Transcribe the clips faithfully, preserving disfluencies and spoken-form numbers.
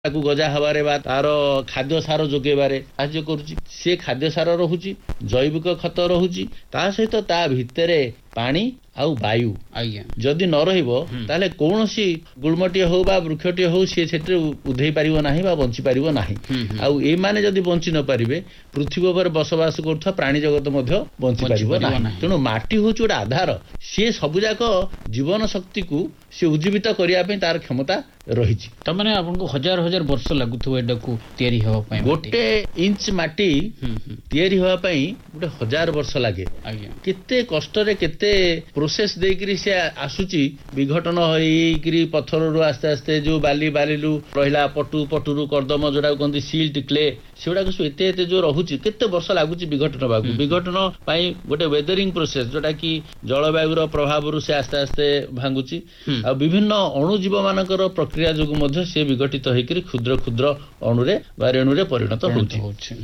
ତାକୁ ଗଜା ହବାରେ ବା ତାର ଖାଦ୍ୟ ସାର ଯୋଗେଇବାରେ ସାହାଯ୍ୟ କରୁଛି। ସେ ଖାଦ୍ୟ ସାର ରହୁଛି, ଜୈବିକ ଖତ ରହୁଛି, ତା ସହିତ ତା ଭିତରେ ପାଣି ଆଉ ବାୟୁ ଯଦି ନ ରହିବ ତାହେଲେ କୌଣସି ଗୁଳ୍ମଟିଏ ହଉ ବା ବୃକ୍ଷଟିଏ ହଉ ସିଏ ସେଥିରେ ଉଧେଇ ପାରିବ ନାହିଁ ବା ବଞ୍ଚି ପାରିବ ନାହିଁ। ଆଉ ଏମାନେ ଯଦି ବଞ୍ଚି ନ ପାରିବେ ପୃଥିବୀ ଉପରେ ବସବାସ କରୁଥିବା ପ୍ରାଣୀ ଜଗତ ମଧ୍ୟ ବଞ୍ଚି ପାରିବ ନାହିଁ। ତେଣୁ ମାଟି ହଉଛି ଗୋଟେ ଆଧାର, ସିଏ ସବୁଯାକ ଜୀବନ ଶକ୍ତିକୁ ସେ ଉଜ୍ଜୀବିତ କରିବା ପାଇଁ ତାର କ୍ଷମତା ରହିଛି। ତାମାନେ ଆପଣଙ୍କୁ ହଜାର ହଜାର ବର୍ଷ ଲାଗୁଥିବ ଏଟାକୁ ତିଆରି ହେବା ପାଇଁ। ଗୋଟେ ଇଞ୍ଚ ମାଟି ତିଆରି ହେବା ପାଇଁ ଗୋଟେ ହଜାର ବର୍ଷ ଲାଗେ। କେତେ କଷ୍ଟରେ କେତେ ପ୍ରୋସେସ ଦେଇକିରି ସେ ଆସୁଛି, ବିଘଟନ ହେଇକିରି ପଥରରୁ ଆସ୍ତେ ଆସ୍ତେ ଯୋଉ ବାଲି ବାଲିରୁ ରହିଲା ପଟୁ ପଟୁରୁ କର୍ଦ୍ଦମ ଯୋଉଟା କହନ୍ତି ସିଲ୍ଟ କ୍ଲେ, ସେଗୁଡାକ ସବୁ ଏତେ ଏତେ ଯୋଉ ରହୁଛି କେତେ ବର୍ଷ ଲାଗୁଛି ବିଘଟନ ହେବାକୁ। ବିଘଟନ ପାଇଁ ଗୋଟେ ୱେଦରିଂ ପ୍ରୋସେସ ଯୋଉଟା କି ଜଳବାୟୁର ପ୍ରଭାବରୁ ସେ ଆସ୍ତେ ଆସ୍ତେ ଭାଙ୍ଗୁଛି। ଆଉ ବିଭିନ୍ନ ଅଣୁଜୀବ ମାନଙ୍କର ପ୍ରକ୍ରିୟା ଯୋଗୁଁ ମଧ୍ୟ ସେ ବିଘଟିତ ହେଇକିରି କ୍ଷୁଦ୍ର କ୍ଷୁଦ୍ର ଅଣୁରେ ବା ରେଣୁରେ ପରିଣତ ହଉଛି।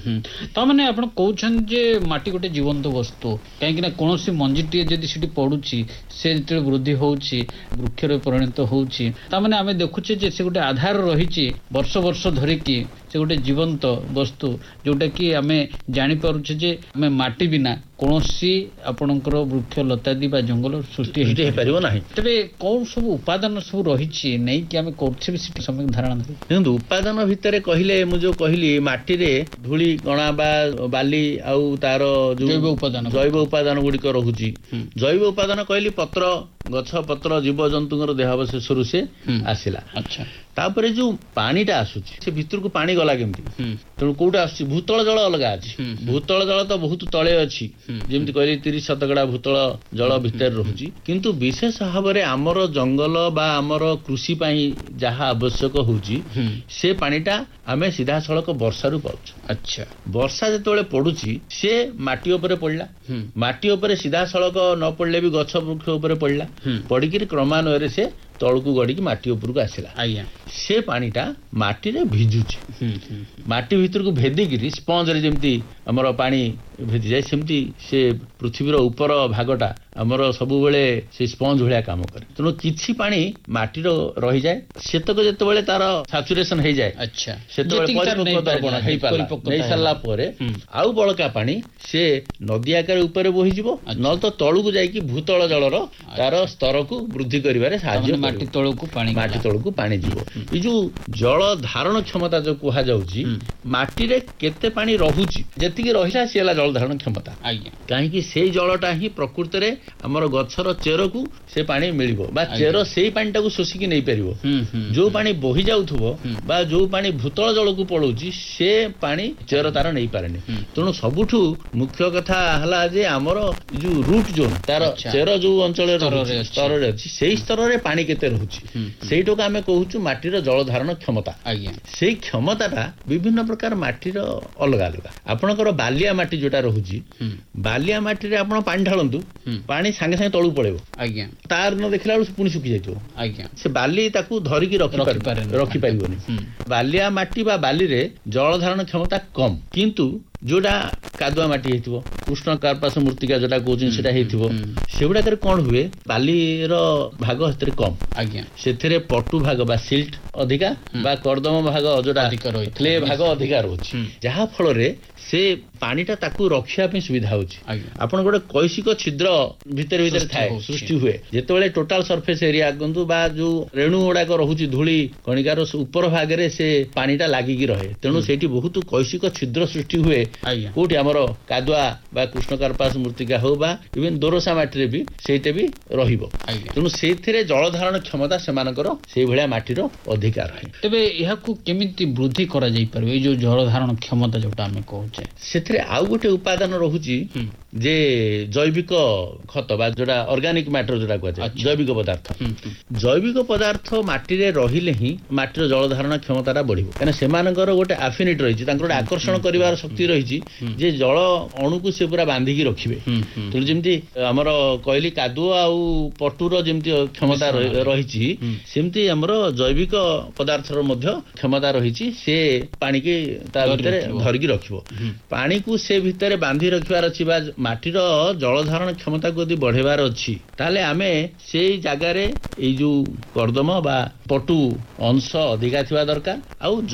ତାମାନେ ଆପଣ କହୁଛନ୍ତି ଯେ ମାଟି ଗୋଟେ ଜୀବନ୍ତ ବସ୍ତୁ, କାହିଁକି ନା କୌଣସି ମଞ୍ଜିଟିଏ ଯଦି ସେଠି ପଡୁଛି ସେ ଯେତେବେଳେ ବୃଦ୍ଧି ହଉଛି ବୃକ୍ଷରେ ପରିଣତ ହଉଛି, ତାମାନେ ଆମେ ଦେଖୁଛେ ଯେ ସେ ଗୋଟେ ଆଧାର ରହିଛି ବର୍ଷ ବର୍ଷ ଧରିକି। ସେ ଗୋଟେ ଜୀବନ୍ତ ବସ୍ତୁ ଯୋଉଟା କି ଆମେ ଜାଣିପାରୁଛେ ଯେ ଆମେ ମାଟି ବିନା କୌଣସି ଆପଣଙ୍କର ବୃକ୍ଷ ଲତାଦି ବା ଜଙ୍ଗଲ ସୃଷ୍ଟି ହେଇପାରିବ ନାହିଁ। ତେବେ କଣ ସବୁ ଉପାଦାନ ସବୁ ରହିଛି ନେଇକି ଆମେ କରୁଛେ ସେଠି ସମୟ ଧାରଣା ଧରି ଦେଖନ୍ତୁ। ଉପାଦାନ ଭିତରେ କହିଲେ ମୁଁ ଯୋଉ କହିଲି ମାଟିରେ ଧୂଳି କଣା ବା ବାଲି ଆଉ ତାର ଯୋଉ ଜୈବ ଉପାଦାନ ଜୈବ ଉପାଦାନ ଗୁଡିକ ରହୁଛି। ଜୈବ ଉପାଦାନ କହିଲି ପତ୍ର, ଗଛ ପତ୍ର, ଜୀବଜନ୍ତୁଙ୍କର ଦେହାବଶେଷରୁ ସେ ଆସିଲା। ଆଚ୍ଛା, ତାପରେ ଯୋଉ ପାଣିଟା ଆସୁଛି ସେ ଭିତରକୁ ପାଣି ଗଲା କେମିତି? ତେଣୁ କୋଉଟା ଆସୁଛି? ଭୂତଳ ଜଳ ଅଲଗା ଅଛି। ଭୂତଳ ଜଳ ତ ବହୁତ ତଳେ ଅଛି, ଯେମିତି କହିଲି ତିରିଶ ଶତକଡା ଭୂତଳ ଜଳ ଭିତରେ ରହୁଛି। କିନ୍ତୁ ବିଶେଷ ଭାବରେ ଆମର ଜଙ୍ଗଲ ବା ଆମର କୃଷି ପାଇଁ ଯାହା ଆବଶ୍ୟକ ହଉଛି ସେ ପାଣିଟା ଆମେ ସିଧାସଳଖ ବର୍ଷାରୁ ପାଉଛୁ। ଆଚ୍ଛା, ବର୍ଷା ଯେତେବେଳେ ପଡୁଛି ସେ ମାଟି ଉପରେ ପଡିଲା, ମାଟି ଉପରେ ସିଧାସଳଖ ନ ପଡିଲେ ବି ଗଛ ବୃକ୍ଷ ଉପରେ ପଡିଲା, ପଡିକିରି କ୍ରମାନ୍ୱୟରେ ସେ ତଳକୁ ଗଡିକି ମାଟି ଉପରକୁ ଆସିଲା। ଆଜ୍ଞା, ସେ ପାଣିଟା ମାଟିରେ ଭିଜୁଛି, ମାଟି ଭିତରକୁ ଭେଦିକିରି ସ୍ପଞ୍ଜରେ ଯେମିତି ଆମର ପାଣି ଭେଦିଯାଏ ସେମିତି ସେ ପୃଥିବୀର ଉପର ଭାଗଟା ଆମର ସବୁବେଳେ ସେ ସ୍ପଞ୍ଜ ଭଳିଆ କାମ କରେ। ତେଣୁ କିଛି ପାଣି ମାଟିର ରହିଯାଏ, ସେତକ ଯେତେବେଳେ ତାର ସାଚୁରେସନ ହେଇଯାଏ ସେତେବେଳେ ପରିପକ୍ୱତା ହେଇପାରିଲା ନେଇ ସାରିଲା ପରେ ଆଉ ବଳକା ପାଣି ସେ ନଦୀ ଆକାରରେ ଉପରେ ବୋହିଯିବ, ନହେଲେ ତ ତଳକୁ ଯାଇକି ଭୂତଳ ଜଳର ତାର ସ୍ତରକୁ ବୃଦ୍ଧି କରିବାରେ ସାହାଯ୍ୟ ମାଟି ତଳକୁ ପାଣି ମାଟି ତଳକୁ ପାଣି ଯିବ। ଏଇ ଯୋଉ ଜଳ ଧାରଣ କ୍ଷମତା ଯୋଉ କୁହାଯାଉଛି, ମାଟିରେ କେତେ ପାଣି ରହୁଛି ଯେତିକି ରହିଲା ସେ ହେଲା ଜଳ ଧାରଣ କ୍ଷମତା। କାହିଁକି ସେଇ ଜଳଟା ହିଁ ପ୍ରକୃତରେ ଆମର ଗଛର ଚେରକୁ ସେ ପାଣି ମିଳିବ ବା ଚେର ସେଇ ପାଣିଟାକୁ ଶୋଷିକି ନେଇପାରିବ। ଯୋଉ ପାଣି ବୋହି ଯାଉଥିବ ବା ଯୋଉ ପାଣି ଭୂତଳ ଜଳକୁ ପଳଉଛି ସେ ପାଣି ଚେର ତାର ନେଇପାରେନି। ତେଣୁ ସବୁଠୁ ମୁଖ୍ୟ କଥା ହେଲା ଯେ ଆମର ଯୋଉ ରୁଟ୍ ଜୋନ୍ ତାର ଚେର ଯୋଉ ଅଞ୍ଚଳରେ ସ୍ତରରେ ଅଛି ସେଇ ସ୍ତରରେ ପାଣି କେତେ ରହୁଛି ସେଇଟାକୁ ଆମେ କହୁଛୁ ମାଟିର ଜଳ ଧାରଣ କ୍ଷମତା। ସେଇ କ୍ଷମତାଟା ବିଭିନ୍ନ ପ୍ରକାର ମାଟିର ଅଲଗା ଅଲଗା। ଆପଣଙ୍କର ବାଲିଆ ମାଟି ଯୋଉଟା ରହୁଛି, ବାଲିଆ ମାଟିରେ ଆପଣ ପାଣି ଢାଳନ୍ତୁ ପାଣି ସାଙ୍ଗେ ସାଙ୍ଗେ ତଳକୁ ପଳେଇବ, ତାର ନ ଦେଖିଲା ବେଳକୁ ପୁଣି ଶୁଖି ଯାଇଥିବ। ସେ ବାଲି ତାକୁ ଧରିକି ରଖିପାରିବନି। ବାଲିଆ ମାଟି ବା ବାଲିରେ ଜଳ ଧାରଣ କ୍ଷମତା କମ, କିନ୍ତୁ ଯୋଉଟା କାଦୁଆ ମାଟି ହେଇଥିବ, କୃଷ୍ଣ କାର୍ପାସ ମୃତ୍ତିକା ଯୋଉଟା କହୁଛନ୍ତି ସେଟା ହେଇଥିବ, ସେଗୁଡାକରେ କଣ ହୁଏ ବାଲିର ଭାଗ ସେଥିରେ କମ, ସେଥିରେ ପଟୁ ଭାଗ ବା ସିଲ୍ଟ ଅଧିକା ବା କର୍ଦ୍ଦମ ଭାଗ ଯୋଉଟା କ୍ଲେ ଭାଗ ଅଧିକା ରହୁଛି, ଯାହା ଫଳରେ ସେ ପାଣିଟା ତାକୁ ରଖିବା ପାଇଁ ସୁବିଧା ହଉଛି। ଆପଣ ଗୋଟେ କୈସିକ ଛିଦ୍ର ଭିତରେ ଭିତରେ ଥାଏ ସୃଷ୍ଟି ହୁଏ ଯେତେବେଳେ ଟୋଟାଲ ସର୍ଫେସ ଏରିଆ କୁହନ୍ତୁ ବା ଯୋଉ ରେଣୁ ଗୁଡାକ ରହୁଛି ଧୂଳି କଣିକାର ଉପର ଭାଗରେ ସେ ପାଣିଟା ଲାଗିକି ରହେ। ତେଣୁ ସେଇଠି ବହୁତ କୈସିକ ଛିଦ୍ର ସୃଷ୍ଟି ହୁଏ। କୋଉଠି ଆମର କାଦୁଆ ବା କୃଷ୍ଣ କାର୍ପାସ ମୃତ୍ତିକା ହଉ ବା ଇଭେନ ଦୋରସା ମାଟିରେ ବି ସେଇଟା ବି ରହିବ। ତେଣୁ ସେଇଥିରେ ଜଳ ଧାରଣ କ୍ଷମତା ସେମାନଙ୍କର ସେଇଭଳିଆ ମାଟିର ଅଧିକା ରହେ। ତେବେ ଏହାକୁ କେମିତି ବୃଦ୍ଧି କରାଯାଇ ପାରିବ ଏଇ ଯୋଉ ଜଳ ଧାରଣ କ୍ଷମତା ଯୋଉଟା ଆମେ କହୁଛେ? ସେଥିରେ ଆଉ ଗୋଟେ ଉପାଦାନ ରହୁଛି ଯେ ଜୈବିକ ଖତ ବା ଯୋଉଟା ଅର୍ଗାନିକ ମ୍ୟାଟର ଯୋଉଟା କୁହାଯାଏ, ଜୈବିକ ପଦାର୍ଥ। ଜୈବିକ ପଦାର୍ଥ ମାଟିରେ ରହିଲେ ହିଁ ମାଟିର ଜଳ ଧାରଣ କ୍ଷମତାଟା ବଢିବ, କାହିଁକିନା ସେମାନଙ୍କର ଗୋଟେ ଆଫିନିଟି ରହିଛି, ତାଙ୍କର ଗୋଟେ ଆକର୍ଷଣ କରିବାର ଶକ୍ତି ରହିଛି ଯେ ଜଳ ଅଣୁକୁ ସେ ପୁରା ବାନ୍ଧିକି ରଖିବେ। ତେଣୁ ଯେମିତି ଆମର କହିଲି କାଦୁଅ ଆଉ ପଟୁର ଯେମିତି କ୍ଷମତା ରହିଛି ସେମିତି ଆମର ଜୈବିକ ପଦାର୍ଥର ମଧ୍ୟ କ୍ଷମତା ରହିଛି, ସେ ପାଣିକି ତା ଭିତରେ ଧରିକି ରଖିବ। ପାଣିକୁ ସେ ଭିତରେ ବାନ୍ଧି ରଖିବାର ଅଛି ବା ମାଟିର ଜଳ ଧାରଣ କ୍ଷମତାକୁ ଯଦି ବଢେଇବାର ଅଛି ତାହେଲେ ଆମେ ସେଇ ଜାଗାରେ ଏଇ ଯୋଉ କର୍ଦ୍ଦମ ବା ପଟୁ ଅଂଶ ଅଧିକା ଥିବା ଦରକାର, ଆଉ